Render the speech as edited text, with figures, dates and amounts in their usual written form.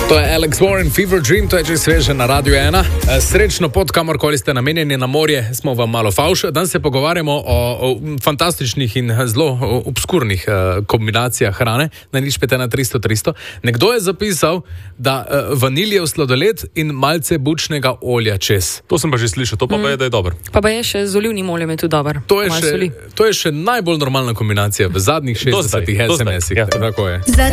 To je Alex Warren, Fever Dream, to je že sveže na Radio 1. Srečno pot, kamorkoli ste namenjeni na morje, smo vam malo favš. Danes se pogovarjamo o fantastičnih in zelo obskurnih kombinacijah hrane. Na nič 5 na 300. Nekdo je zapisal, da vaniljev sladoled in malce bučnega olja čez. To sem pa že slišal, to pa je, da je dobro. Pa je še z olivnim oljem je tudi dober. To je še najbolj normalna kombinacija v zadnjih 60 SMS-ih. Ja. Tako je.